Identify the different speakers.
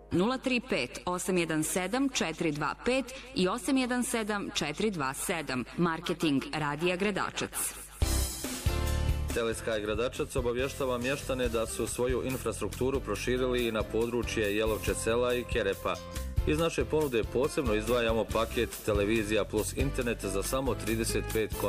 Speaker 1: 035 817 425 i 817 427. Marketing Radija Gradačac.
Speaker 2: Teleskaj Gradačac obavještava mještane da su svoju infrastrukturu proširili i na područje Jelovče sela i Kerepa. Iz naše ponude posebno izdvajamo paket televizija plus internet za samo 35